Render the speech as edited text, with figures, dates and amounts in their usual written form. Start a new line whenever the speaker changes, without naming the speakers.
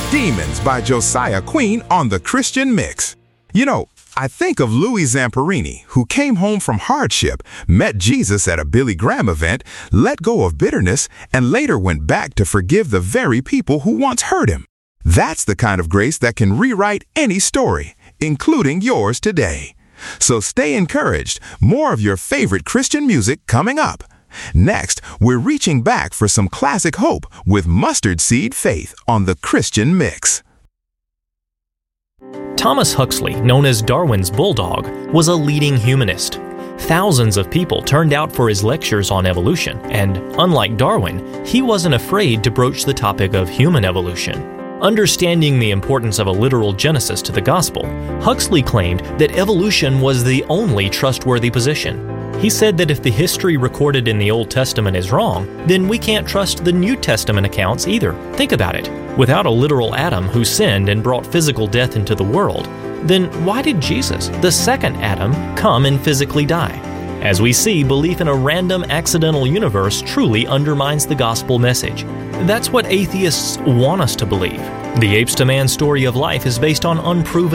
Demons by Josiah Queen on the Christian Mix. You know, I think of Louis Zamperini, who came home from hardship, met Jesus at a Billy Graham event, let go of bitterness, and later went back to forgive the very people who once hurt him. That's the kind of grace that can rewrite any story, including yours today. So stay encouraged. More of your favorite Christian music coming up. Next, we're reaching back for some classic hope with Mustard Seed Faith on the Christian Mix.
Thomas Huxley, known as Darwin's bulldog, was a leading humanist. Thousands of people turned out for his lectures on evolution, and unlike Darwin, he wasn't afraid to broach the topic of human evolution. Understanding the importance of a literal genesis to the gospel, Huxley claimed that evolution was the only trustworthy position. He said that if the history recorded in the Old Testament is wrong, then we can't trust the New Testament accounts either. Think about it. Without a literal Adam who sinned and brought physical death into the world, then why did Jesus, the second Adam, come and physically die? As we see, belief in a random, accidental universe truly undermines the gospel message. That's what atheists want us to believe. The Apes to Man story of life is based on unproven